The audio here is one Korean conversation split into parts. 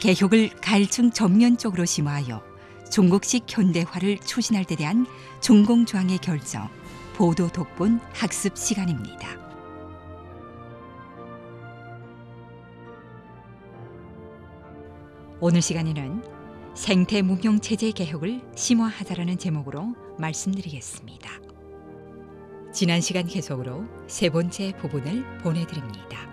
개혁을 가일층 전면적으로 심화하여 중국식 현대화를 추진할 데 대한 중공조항의 결정, 보도 독본 학습 시간입니다. 오늘 시간에는 생태 문명 체제 개혁을 심화하자라는 제목으로 말씀드리겠습니다. 지난 시간 계속으로 세 번째 부분을 보내드립니다.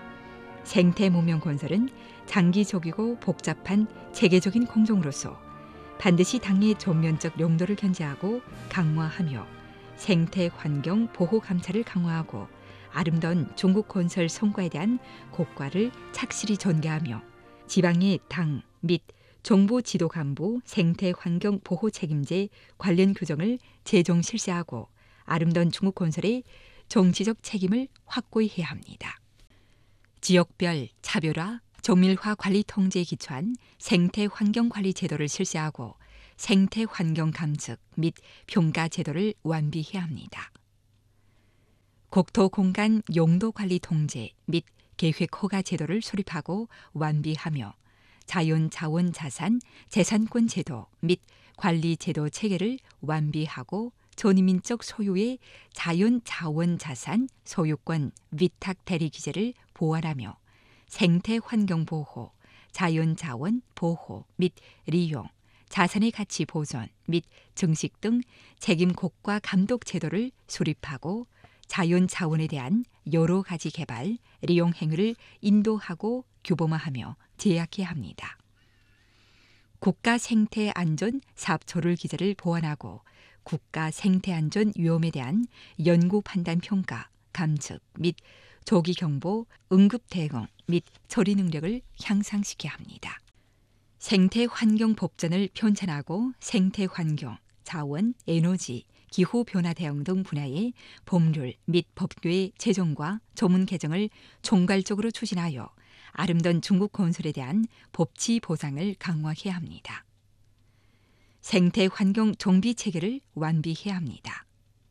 생태 문명 건설은 장기적이고 복잡한 체계적인 공정으로서 반드시 당의 전면적 용도를 견제하고 강화하며 생태 환경 보호 감찰을 강화하고 아름다운 중국 건설 성과에 대한 고과를 착실히 전개하며 지방의 당 및 정부 지도 간부 생태 환경 보호 책임제 관련 규정을 제정 실시하고 아름다운 중국 건설의 정치적 책임을 확고히 해야 합니다. 지역별 차별화, 정밀화 관리 통제에 기초한 생태 환경 관리 제도를 실시하고 생태 환경 감측 및 평가 제도를 완비해야 합니다. 국토 공간 용도 관리 통제 및 계획 허가 제도를 수립하고 완비하며 자연 자원 자산 재산권 제도 및 관리 제도 체계를 완비하고 전이민적 소유의 자연 자원 자산 소유권 위탁 대리 기제를 보완하며 생태 환경 보호, 자연 자원 보호 및利用, 자산의 가치 보존 및 증식 등 책임 고과 감독 제도를 수립하고 자연 자원에 대한 여러 가지 개발,利用 행위를 인도하고 규범화하며 제약해야 합니다. 국가 생태 안전 사업조를 기제를 보완하고 국가 생태 안전 위험에 대한 연구 판단 평가, 감측 및 조기 경보, 응급 대응 및 처리 능력을 향상시켜야 합니다. 생태 환경 법전을 편찬하고 생태 환경, 자원, 에너지, 기후 변화 대응 등 분야의 법률 및 법규의 제정과 조문 개정을 총괄적으로 추진하여 아름다운 중국 건설에 대한 법치 보장을 강화해야 합니다. 생태 환경 정비 체계를 완비해야 합니다.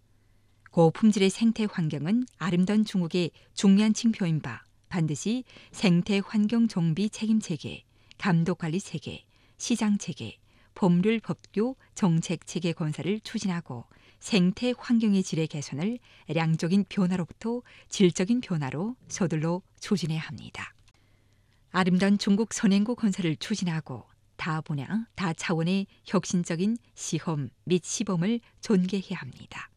고품질의 생태 환경은 아름다운 중국의 중요한 징표인 바 반드시 생태 환경 정비 책임 체계, 감독 관리 체계, 시장 체계, 법률 법규 정책 체계 건설을 추진하고 생태 환경의 질의 개선을 양적인 변화로부터 질적인 변화로 서둘러 추진해야 합니다. 아름다운 중국 선행구 건설을 추진하고 다 분야, 다 차원의 혁신적인 시험 및 시범을 전개해야 합니다.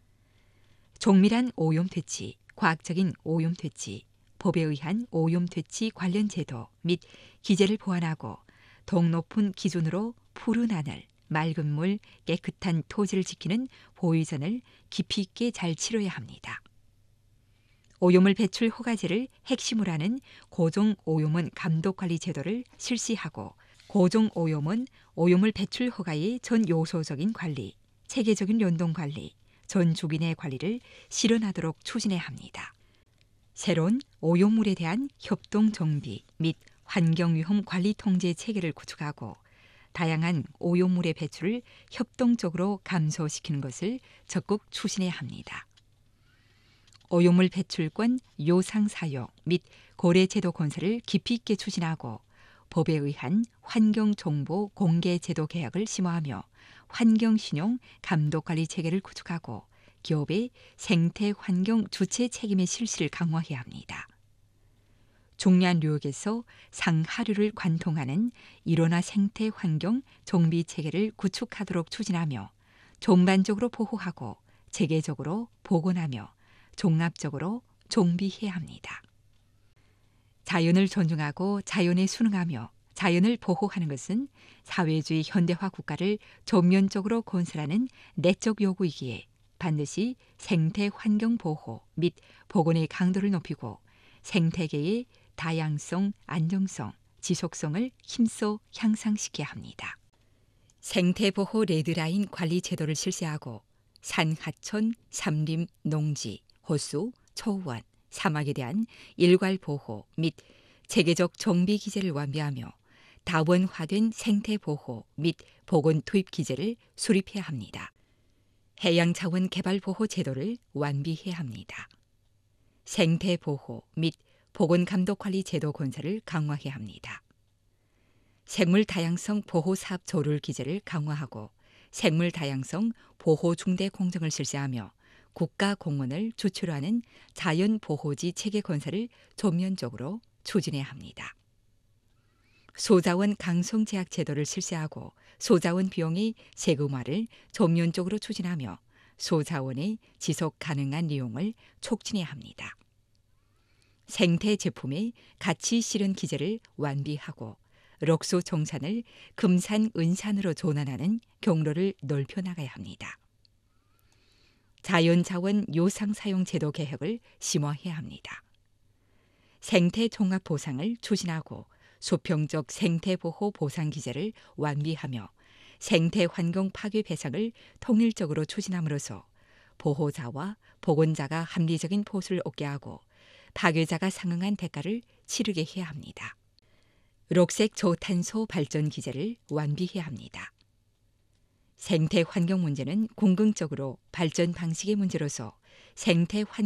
종밀한 오염 퇴치, 과학적인 오염 퇴치, 법에 의한 오염 퇴치 관련 제도 및 기제를 보완하고 더 높은 기준으로 푸른 하늘, 맑은 물, 깨끗한 토지를 지키는 보위전을 깊이 있게 잘 치러야 합니다. 오염물 배출 허가제를 핵심으로 하는 고정 오염원 감독관리 제도를 실시하고 고정 오염원 오염물 배출 허가의 전 요소적인 관리, 체계적인 연동 관리, 전 주기내 관리를 실현하도록 추진해야 합니다. 새로운 오염물에 대한 협동 정비 및 환경위험 관리 통제 체계를 구축하고 다양한 오염물의 배출을 협동적으로 감소시키는 것을 적극 추진해야 합니다. 오염물 배출권 요상 사용 및 고래 제도 건설을 깊이 있게 추진하고 법에 의한 환경 정보 공개 제도 개혁을 심화하며 환경 신용 감독 관리 체계를 구축하고 기업의 생태 환경 주체 책임의 실시를 강화해야 합니다. 중요한領域에서 상하류를 관통하는 일원화 생태 환경 정비 체계를 구축하도록 추진하며 전반적으로 보호하고 체계적으로 복원하며 종합적으로 정비해야 합니다. 자연을 존중하고 자연에 순응하며 자연을 보호하는 것은 사회주의 현대화 국가를 전면적으로 건설하는 내적 요구이기에 반드시 생태 환경 보호 및 복원의 강도를 높이고 생태계의 다양성, 안정성, 지속성을 힘써 향상시켜야 합니다. 생태보호 레드라인 관리 제도를 실시하고 산, 하천, 삼림, 농지, 호수, 초원, 사막에 대한 일괄 보호 및 체계적 정비 기제를 완비하며 다원화된 생태보호 및 복원 투입 기제를 수립해야 합니다. 해양자원 개발 보호 제도를 완비해야 합니다. 생태보호 및 보건감독관리 제도 건설을 강화해야 합니다. 생물 다양성 보호 사업 조를 기제를 강화하고 생물 다양성 보호 중대 공정을 실시하며 국가 공원을 주체로 하는 자연 보호지 체계 건설을 전면적으로 추진해야 합니다. 소자원 강성 제약 제도를 실시하고 소자원 비용의 세금화를 전면적으로 추진하며 소자원의 지속 가능한 이용을 촉진해야 합니다. 생태 제품의 가치 실현 기제를 완비하고 럭소 정산을 금산, 은산으로 전환하는 경로를 넓혀 나가야 합니다. 자연자원 요상 사용 제도 개혁을 심화해야 합니다. 생태 종합 보상을 추진하고 수평적 생태보호 보상 기제를 완비하며 생태 환경 파괴 배상을 통일적으로 추진함으로써 보호자와 복원자가 합리적인 보수를 얻게 하고 파괴자가 상응한 대가를 치르게 해야 합니다. 녹색 저탄소 발전 기제를 완비해야 합니다. 생태 환경 문제는 궁극적으로 발전 방식의 문제로서 생태 환경